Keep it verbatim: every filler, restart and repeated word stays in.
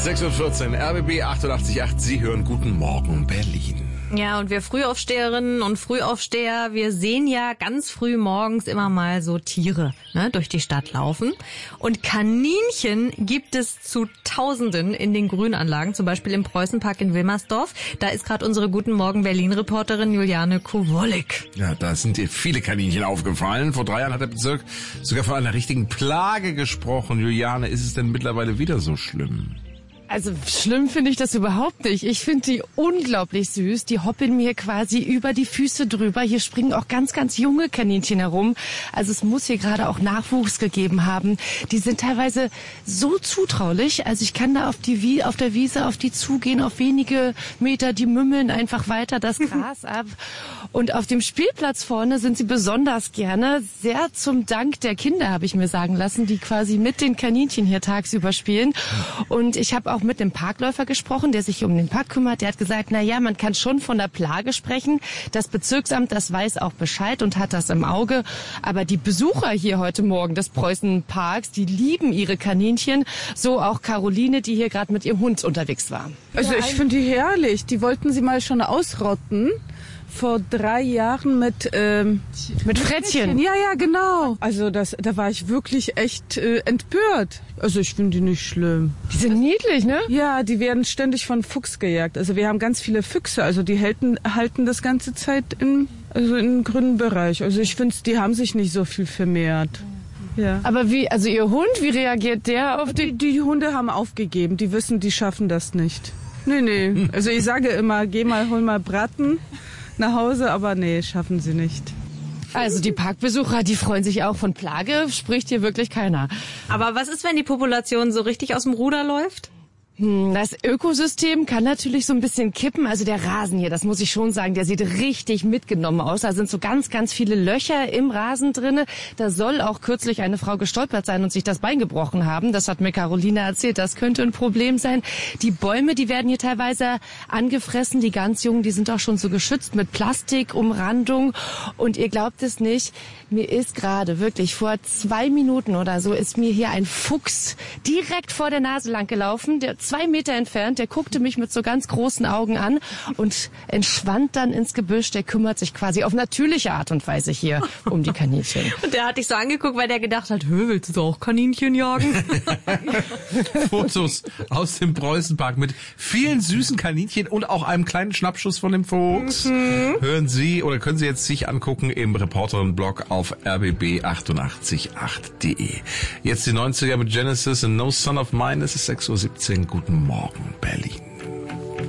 sechs Uhr vierzehn, R B B achtundachtzig Komma acht. Sie hören Guten Morgen Berlin. Ja, und wir Frühaufsteherinnen und Frühaufsteher, wir sehen ja ganz früh morgens immer mal so Tiere, ne, durch die Stadt laufen. Und Kaninchen gibt es zu Tausenden in den Grünanlagen, zum Beispiel im Preußenpark in Wilmersdorf. Da ist gerade unsere Guten Morgen Berlin-Reporterin Juliane Kowolek. Ja, da sind dir viele Kaninchen aufgefallen. Vor drei Jahren hat der Bezirk sogar von einer richtigen Plage gesprochen. Juliane, ist es denn mittlerweile wieder so schlimm? Also schlimm finde ich das überhaupt nicht. Ich finde die unglaublich süß. Die hoppeln mir quasi über die Füße drüber. Hier springen auch ganz, ganz junge Kaninchen herum. Also es muss hier gerade auch Nachwuchs gegeben haben. Die sind teilweise so zutraulich. Also ich kann da auf die Wie- auf der Wiese auf die zugehen, auf wenige Meter. Die mümmeln einfach weiter das Gras ab. Und auf dem Spielplatz vorne sind sie besonders gerne. Sehr zum Dank der Kinder, habe ich mir sagen lassen, die quasi mit den Kaninchen hier tagsüber spielen. Und ich habe auch mit dem Parkläufer gesprochen, der sich um den Park kümmert. Der hat gesagt, na ja, man kann schon von der Plage sprechen. Das Bezirksamt, das weiß auch Bescheid und hat das im Auge. Aber die Besucher hier heute Morgen des Preußenparks, die lieben ihre Kaninchen. So auch Caroline, die hier gerade mit ihrem Hund unterwegs war. Also ich finde die herrlich. Die wollten sie mal schon ausrotten. Vor drei Jahren mit ähm, mit Frettchen. Ja, ja, genau. Also das, da war ich wirklich echt äh, empört. Also ich finde die nicht schlimm. Die sind niedlich, ne? Ja, die werden ständig von Fuchs gejagt. Also wir haben ganz viele Füchse. Also die halten, halten das ganze Zeit im, also im grünen Bereich. Also ich finde, die haben sich nicht so viel vermehrt. Ja. Aber wie, also ihr Hund, wie reagiert der auf die? Die, die Hunde haben aufgegeben. Die wissen, die schaffen das nicht. Nee, nee. Also ich sage immer, geh mal, hol mal Braten nach Hause, aber nee, schaffen sie nicht. Also die Parkbesucher, die freuen sich auch. Von Plage spricht hier wirklich keiner. Aber was ist, wenn die Population so richtig aus dem Ruder läuft? Das Ökosystem kann natürlich so ein bisschen kippen. Also der Rasen hier, das muss ich schon sagen, der sieht richtig mitgenommen aus. Da sind so ganz, ganz viele Löcher im Rasen drinne. Da soll auch kürzlich eine Frau gestolpert sein und sich das Bein gebrochen haben. Das hat mir Caroline erzählt. Das könnte ein Problem sein. Die Bäume, die werden hier teilweise angefressen. Die ganz jungen, die sind auch schon so geschützt mit Plastikumrandung. Und ihr glaubt es nicht, mir ist gerade wirklich vor zwei Minuten oder so ist mir hier ein Fuchs direkt vor der Nase lang gelaufen. Der zwei Meter entfernt, der guckte mich mit so ganz großen Augen an und entschwand dann ins Gebüsch. Der kümmert sich quasi auf natürliche Art und Weise hier um die Kaninchen. Und der hat dich so angeguckt, weil der gedacht hat, hö, willst du auch Kaninchen jagen? Fotos aus dem Preußenpark mit vielen süßen Kaninchen und auch einem kleinen Schnappschuss von dem Fuchs. Mhm. Hören Sie oder können Sie jetzt sich angucken im Reporterinnenblog auf r b b achtundachtzig Komma acht punkt de. Jetzt die neunziger mit Genesis und No Son of Mine. Es ist sechs Uhr siebzehn. Guten Morgen, Berlin.